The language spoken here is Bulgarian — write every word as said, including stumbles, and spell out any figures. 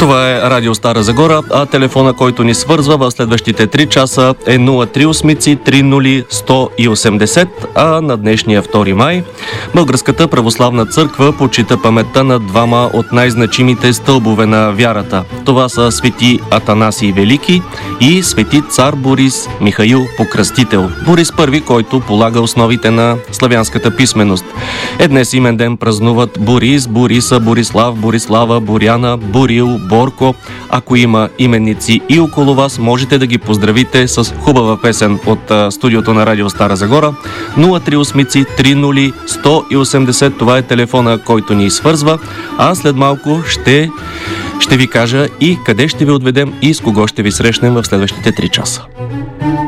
Това е Радио Стара Загора, а телефона, който ни свързва в следващите три часа е нула три осем три нула сто и осемдесет, а на днешния втори май Българската православна църква почита паметта на двама от най-значимите стълбове на вярата. Това са свети Атанасий Велики и свети цар Борис Михаил Покръстител. Борис Първи, който полага основите на славянската писменост. Е, днес имен ден празнуват Борис, Бориса, Борислав, Борислава, Боряна, Борил, Борко. Ако има именници и около вас, можете да ги поздравите с хубава песен от а, студиото на Радио Стара Загора. нула три осем три нула сто и осемдесет, това е телефона, който ни свързва, а след малко ще, ще ви кажа и къде ще ви отведем и с кого ще ви срещнем в следващите три часа.